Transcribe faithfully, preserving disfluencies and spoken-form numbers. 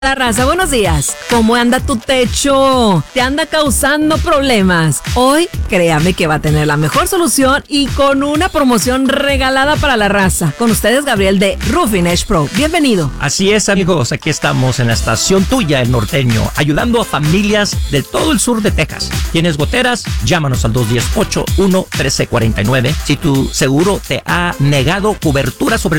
La raza, buenos días. ¿Cómo anda tu techo? ¿Te anda causando problemas? Hoy, créame que va a tener la mejor solución y con una promoción regalada para la raza. Con ustedes, Gabriel de Roofing Edge Pro. Bienvenido. Así es, amigos. Aquí estamos en la estación tuya, El Norteño, ayudando a familias de todo el sur de Texas. ¿Tienes goteras? Llámanos al dos uno cero, ocho uno uno tres cuatro nueve. Si tu seguro te ha negado cobertura sobre